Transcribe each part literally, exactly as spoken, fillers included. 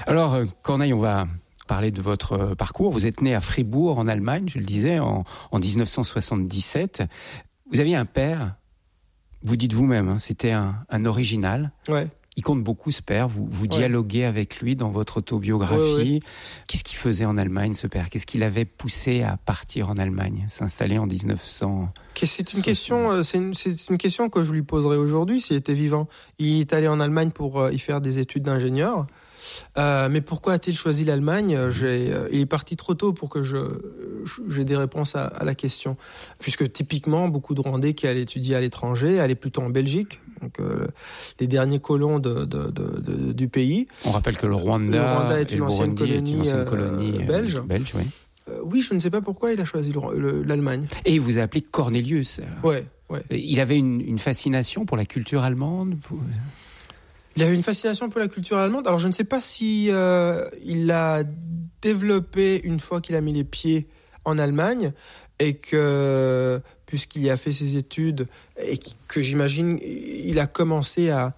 Alors, Corneille, on va parler de votre parcours. Vous êtes né à Fribourg, en Allemagne, je le disais, en, en dix-neuf cent soixante-dix-sept. Vous aviez un père, vous dites vous-même, hein, c'était un, un original. Ouais. Il compte beaucoup, ce père. Vous, vous Ouais. dialoguez avec lui dans votre autobiographie. Ouais, ouais. Qu'est-ce qu'il faisait en Allemagne, ce père? Qu'est-ce qui l'avait poussé à partir en Allemagne, s'installer en dix-neuf cents? C'est une question, c'est une, c'est une question que je lui poserais aujourd'hui s'il était vivant. Il est allé en Allemagne pour euh, y faire des études d'ingénieur. Euh, mais pourquoi a-t-il choisi l'Allemagne? J'ai, euh, il est parti trop tôt pour que je, j'ai des réponses à, à la question. Puisque typiquement, beaucoup de Rwandais qui allaient étudier à l'étranger allaient plutôt en Belgique, donc euh, les derniers colons de, de, de, de, du pays. On rappelle que le Rwanda, le Rwanda est et une le ancienne Burundi colonie, est une ancienne colonie euh, belge. belge oui. Euh, oui, je ne sais pas pourquoi il a choisi le, le, l'Allemagne. Et il vous a appelé Cornelius. Ouais, ouais. Il avait une, une fascination pour la culture allemande pour... Il avait une fascination pour la culture allemande. Alors je ne sais pas si euh, il l'a développé une fois qu'il a mis les pieds en Allemagne et que puisqu'il y a fait ses études et que j'imagine il a commencé à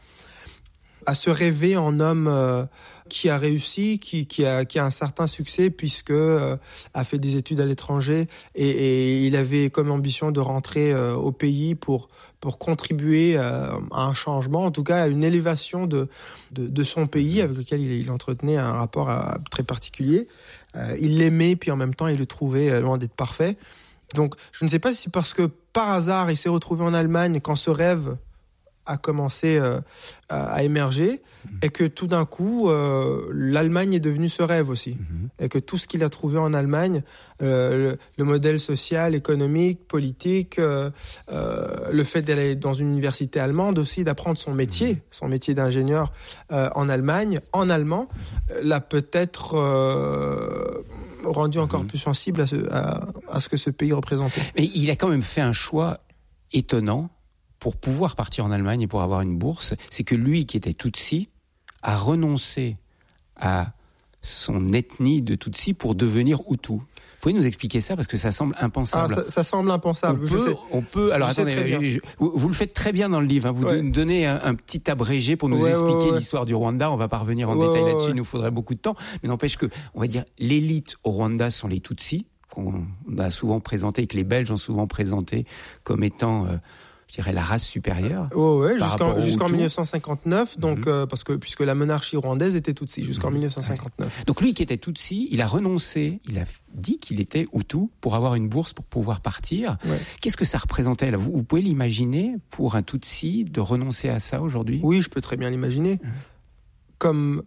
à se rêver en homme euh, qui a réussi, qui, qui, a, qui a un certain succès puisque euh, a fait des études à l'étranger et, et il avait comme ambition de rentrer euh, au pays pour pour contribuer euh, à un changement, en tout cas à une élévation de de, de son pays avec lequel il, il entretenait un rapport à, très particulier. Euh, il l'aimait puis en même temps il le trouvait loin d'être parfait. Donc je ne sais pas si parce que par hasard il s'est retrouvé en Allemagne quand ce rêve a commencé euh, à, à émerger mmh. et que tout d'un coup euh, l'Allemagne est devenue ce rêve aussi mmh. et que tout ce qu'il a trouvé en Allemagne, euh, le, le modèle social, économique, politique, euh, euh, le fait d'aller dans une université allemande aussi, d'apprendre son métier, mmh. son métier d'ingénieur euh, en Allemagne, en allemand, mmh. l'a peut-être euh, rendu encore mmh. plus sensible à ce, à, à ce que ce pays représentait. Mais il a quand même fait un choix étonnant pour pouvoir partir en Allemagne et pour avoir une bourse, c'est que lui, qui était Tutsi, a renoncé à son ethnie de Tutsi pour devenir Hutu. Vous pouvez nous expliquer ça parce que ça semble impensable. Ah, ça, ça semble impensable. On je peut, sais. on peut. Alors je attendez, je, vous, vous le faites très bien dans le livre. Hein. Vous ouais. donnez un, un petit abrégé pour nous ouais, expliquer ouais, ouais. l'histoire du Rwanda. On va pas revenir en ouais, détail ouais, là-dessus. ouais. Il nous faudrait beaucoup de temps. Mais n'empêche que, on va dire, l'élite au Rwanda sont les Tutsis qu'on a souvent présenté et que les Belges ont souvent présenté comme étant euh, je dirais la race supérieure. Oh ouais, jusqu'en, jusqu'en dix-neuf cent cinquante-neuf, donc mm-hmm. euh, parce que puisque la monarchie rwandaise était Tutsi jusqu'en mm-hmm. dix-neuf cent cinquante-neuf. Ouais. Donc lui qui était Tutsi, il a renoncé, il a dit qu'il était Hutu pour avoir une bourse pour pouvoir partir. Ouais. Qu'est-ce que ça représentait là vous, vous pouvez l'imaginer pour un Tutsi de renoncer à ça aujourd'hui? Oui, je peux très bien l'imaginer. Mm-hmm. Comme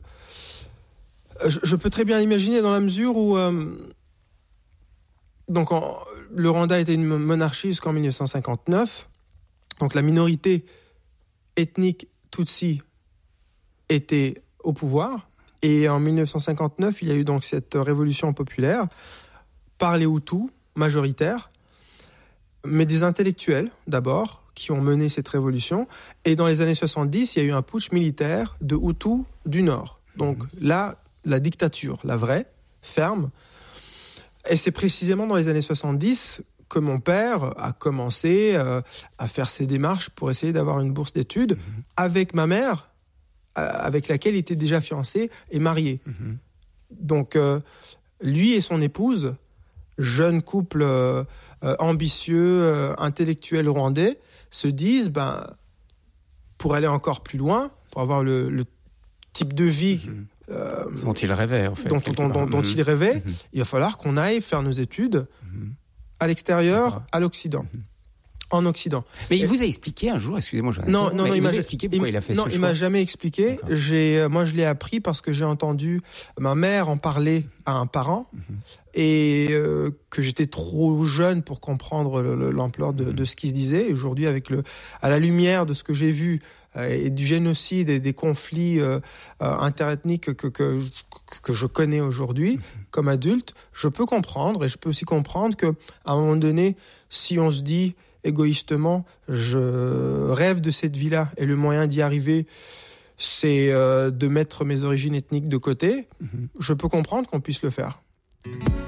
je, je peux très bien l'imaginer dans la mesure où euh... donc en... le Rwanda était une monarchie jusqu'en dix-neuf cent cinquante-neuf. Donc la minorité ethnique Tutsi était au pouvoir. Et en dix-neuf cent cinquante-neuf, il y a eu donc cette révolution populaire par les Hutus majoritaires, mais des intellectuels d'abord qui ont mené cette révolution. Et dans les années soixante-dix, il y a eu un putsch militaire de Hutus du Nord. Donc mmh. là, la dictature, la vraie, ferme. Et c'est précisément dans les années soixante-dix que mon père a commencé euh, à faire ses démarches pour essayer d'avoir une bourse d'études mmh. avec ma mère, euh, avec laquelle il était déjà fiancé et marié. Mmh. Donc, euh, lui et son épouse, jeune couple euh, euh, ambitieux, euh, intellectuel rwandais, se disent, ben, pour aller encore plus loin, pour avoir le, le type de vie... Mmh. Euh, dont il rêvait, en fait. Dont, dont, dont, dont mmh. il rêvait, mmh. il va falloir qu'on aille faire nos études mmh. à l'extérieur, à l'Occident, mmh. en Occident. Mais il Et... vous a expliqué un jour, excusez-moi, je non, non, non, il m'a expliqué pourquoi il, il a fait non, ce choix. Non, il m'a jamais expliqué. D'accord. J'ai, moi, je l'ai appris parce que j'ai entendu ma mère en parler à un parent mmh. et euh, que j'étais trop jeune pour comprendre le, le, l'ampleur de, mmh. de ce qui se disait. Et aujourd'hui, avec le, à la lumière de ce que j'ai vu et du génocide et des conflits euh, euh, interethniques que, que, que, que je connais aujourd'hui mmh. comme adulte, je peux comprendre et je peux aussi comprendre qu'à un moment donné, si on se dit égoïstement, je rêve de cette vie-là et le moyen d'y arriver, c'est euh, de mettre mes origines ethniques de côté, mmh. je peux comprendre qu'on puisse le faire.